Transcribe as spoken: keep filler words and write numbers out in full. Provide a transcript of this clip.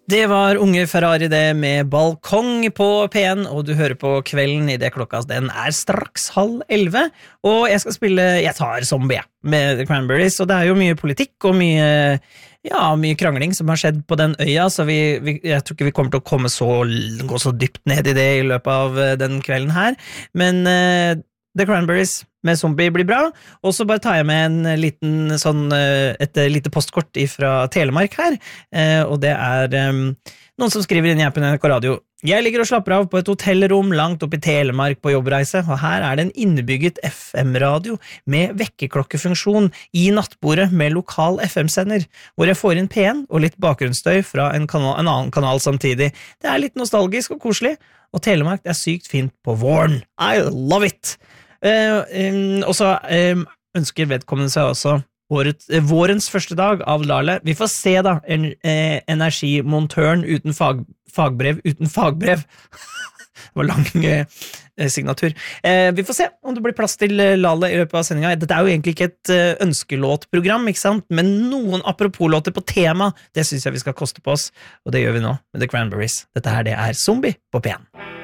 Det var Unge Ferrari det med balkong på P en, og du hører på Kvelden I det klokka den er straks halv elleve, og jeg skal spille Jeg tar Zombie med The Cranberries, og det er jo mye politikk og mye, ja, mye krangling som har skjedd på den øya, så vi, vi, jeg tror ikke vi kommer til å komme så, gå så dypt ned I det I løpet av den kvelden her, men uh, The Cranberries med Zombie blir bra, og så bare tar jeg med en liten sånn, et lite postkort fra Telemark her, og det er um, noen som skriver inn I appen N R K Radio. Jeg ligger og slapper av på et hotellrom langt oppe I Telemark på jobbreise, og her er det en innebygget F M-radio med vekkerklokkefunksjon I nattbordet med lokal F M-sender, hvor jeg får inn P en og litt bakgrunnsstøy fra en, kanal, en annen kanal samtidig. Det er litt nostalgisk og koselig, og Telemark er sykt fint på våren. I love it! Uh, um, og så um, ønsker vedkommende seg også året, uh, vårens første dag av Lale. Vi får se da, en, uh, energimontøren uten fag, fagbrev, uten fagbrev. Det var lang uh, signatur. Uh, vi får se om det blir plass til uh, Lale I løpet av sendingen. Dette er jo egentlig ikke et uh, ønskelåtprogram, ikke sant? Men noen apropos-låter på tema, det synes jeg vi skal koste på oss, og det gjør vi nå med The Cranberries. Dette her, det er Zombie på P en.